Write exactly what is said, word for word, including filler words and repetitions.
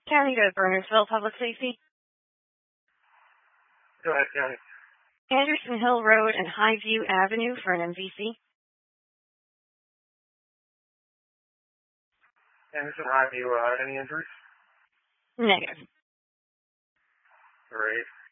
County to Burnersville Public Safety. Go ahead, County. Anderson Hill Road and Highview Avenue for an M V C. Anderson Highview, uh, any injuries? Negative. Great.